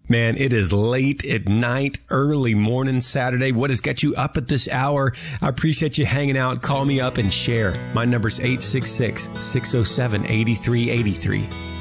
Man, it is late at night, early morning Saturday. What has got you up at this hour? I appreciate you hanging out. Call me up and share. My number's 866-607-8383.